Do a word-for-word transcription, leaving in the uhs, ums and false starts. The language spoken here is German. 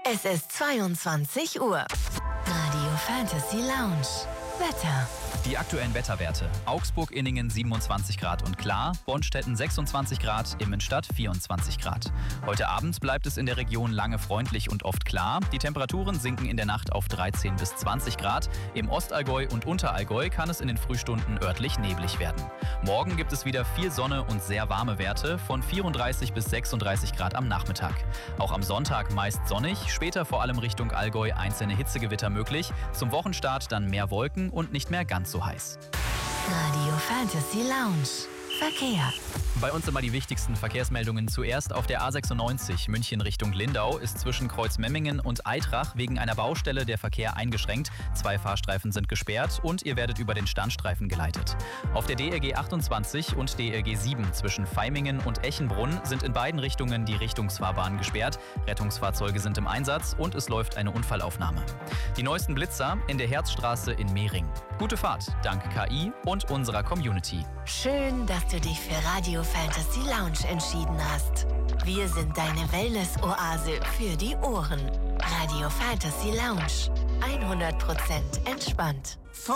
Es ist zweiundzwanzig Uhr. Radio Fantasy Lounge. Wetter. Die aktuellen Wetterwerte. Augsburg-Inningen siebenundzwanzig Grad und klar, Bonstetten sechsundzwanzig Grad, Immenstadt vierundzwanzig Grad. Heute Abend bleibt es in der Region lange freundlich und oft klar. Die Temperaturen sinken in der Nacht auf dreizehn bis zwanzig Grad. Im Ostallgäu und Unterallgäu kann es in den Frühstunden örtlich neblig werden. Morgen gibt es wieder viel Sonne und sehr warme Werte von vierunddreißig bis sechsunddreißig Grad am Nachmittag. Auch am Sonntag meist sonnig, später vor allem Richtung Allgäu einzelne Hitzegewitter möglich. Zum Wochenstart dann mehr Wolken und nicht mehr ganz so heiß. Radio Fantasy Lounge. Verkehr. Bei uns immer die wichtigsten Verkehrsmeldungen. Zuerst auf der A sechsundneunzig München Richtung Lindau ist zwischen Kreuzmemmingen und Eitrach wegen einer Baustelle der Verkehr eingeschränkt. Zwei Fahrstreifen sind gesperrt und ihr werdet über den Standstreifen geleitet. Auf der D R G achtundzwanzig und D R G sieben zwischen Vaimingen und Echenbrunn sind in beiden Richtungen die Richtungsfahrbahnen gesperrt. Rettungsfahrzeuge sind im Einsatz und es läuft eine Unfallaufnahme. Die neuesten Blitzer in der Herzstraße in Mehring. Gute Fahrt, dank K I und unserer Community. Schön, dass du dich für Radio Fantasy Lounge entschieden hast. Wir sind deine Wellness-Oase für die Ohren. Radio Fantasy Lounge. hundert Prozent entspannt.